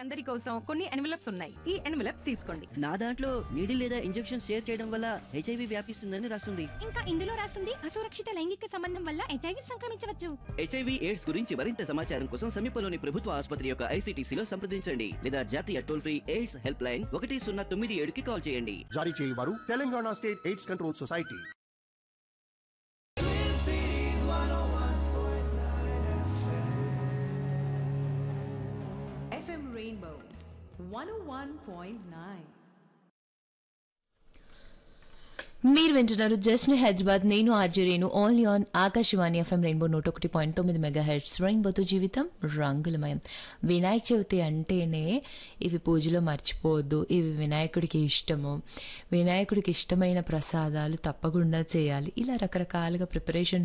అందరి కోసం కొన్ని ఎన్వలప్స్ ఉన్నాయి. ఈ ఎన్వలప్స్ తీసుకోండి. నా దాంట్లో నీడి లేదా ఇంజెక్షన్ షేర్ చేయడం వల్ల హెచ్ఐవి వ్యాపిస్తుందని రాస్తుంది. ఇంకా ఇందులో రాస్తుంది అసురక్షిత లైంగిక సంబంధం వల్ల హెచ్ఐవి సంక్రమించవచ్చు. హెచ్ఐవి ఎయిడ్స్ గురించి మరింత సమాచారం కోసం సమీపంలోని ప్రభుత్వ ఆసుపత్రి యొక్క ఐసీటీసీలో సంప్రదించండి లేదా జాతీయ toll free AIDS help line 1097కి call చేయండి. జారీ చేయవారు Telangana state AIDS control society. FM Rainbow 101.9. మీరు వింటున్నారు జస్ట్ హైదరాబాద్. నేను RJ Renu only on Akashvani FM rainbow 101.9 megahertz. రెయిన్బోతో జీవితం రంగులమయం. వినాయక చవితి అంటేనే ఇవి పూజలో మర్చిపోవద్దు, ఇవి వినాయకుడికి ఇష్టము, వినాయకుడికి ఇష్టమైన ప్రసాదాలు తప్పకుండా చేయాలి, ఇలా రకరకాలుగా ప్రిపరేషన్